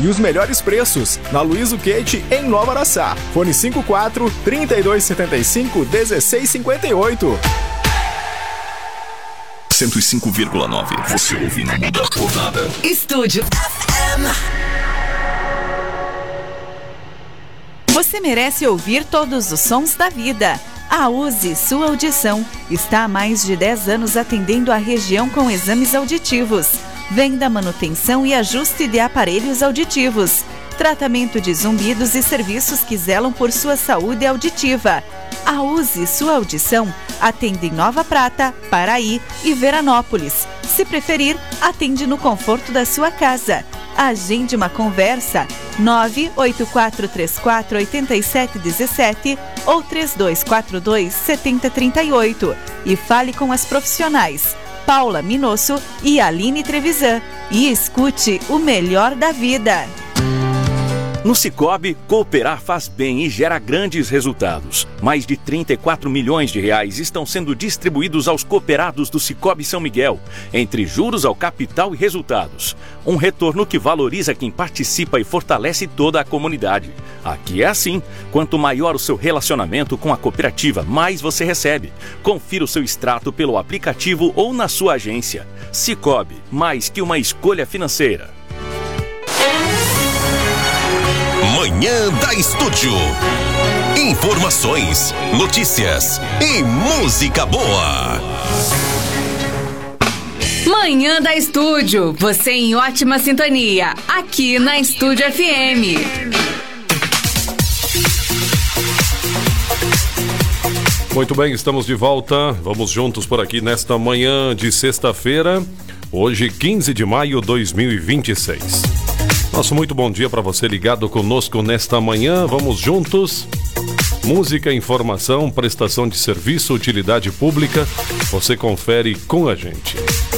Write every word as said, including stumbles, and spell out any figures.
e os melhores preços. Na Luiz Kate, em Nova Araçá. Fone cinco quatro, trinta e dois setenta e cinco, dezesseis cinquenta e oito. cento e cinco vírgula nove. Você ouve, não muda por nada. Estúdio F M. Você merece ouvir todos os sons da vida. A Use Sua Audição está há mais de dez anos atendendo a região com exames auditivos, venda, manutenção e ajuste de aparelhos auditivos, tratamento de zumbidos e serviços que zelam por sua saúde auditiva. A Use Sua Audição atende em Nova Prata, Paraí e Veranópolis. Se preferir, atende no conforto da sua casa. Agende uma conversa nove oito quatro três quatro oito sete um sete ou três dois quatro dois sete zero três oito e fale com as profissionais Paula Minosso e Aline Trevisan e escute o melhor da vida. No Sicoob, cooperar faz bem e gera grandes resultados. Mais de trinta e quatro milhões de reais estão sendo distribuídos aos cooperados do Sicoob São Miguel, entre juros ao capital e resultados. Um retorno que valoriza quem participa e fortalece toda a comunidade. Aqui é assim. Quanto maior o seu relacionamento com a cooperativa, mais você recebe. Confira o seu extrato pelo aplicativo ou na sua agência. Sicoob, mais que uma escolha financeira. Manhã da Estúdio. Informações, notícias e música boa. Manhã da Estúdio. Você em ótima sintonia. Aqui na Estúdio F M. Muito bem, estamos de volta. Vamos juntos por aqui nesta manhã de sexta-feira. Hoje, quinze de maio de dois mil e vinte e seis. Nosso muito bom dia para você ligado conosco nesta manhã. Vamos juntos. Música, informação, prestação de serviço, utilidade pública. Você confere com a gente.